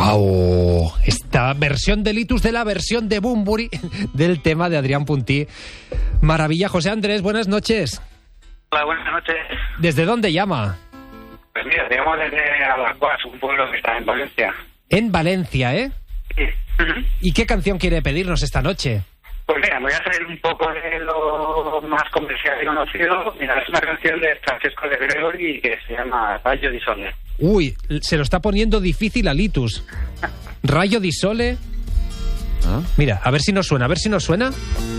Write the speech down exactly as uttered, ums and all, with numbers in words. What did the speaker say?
¡Wow! Esta versión de Litus de la versión de Bunbury del tema de Adrián Puntí. Maravilla. José Andrés, buenas noches. Hola, buenas noches. ¿Desde dónde llama? Pues mira, digamos desde Alacuas, un pueblo que está en Valencia. En Valencia, ¿eh? Sí. ¿Y qué canción quiere pedirnos esta noche? Pues mira, me voy a salir un poco de lo más comercial y conocido. Mira, es una canción de Francesco de Gregori que se llama Rayo di Sole. Uy, se lo está poniendo difícil a Litus. Rayo di Sole. Mira, a ver si nos suena, a ver si nos suena.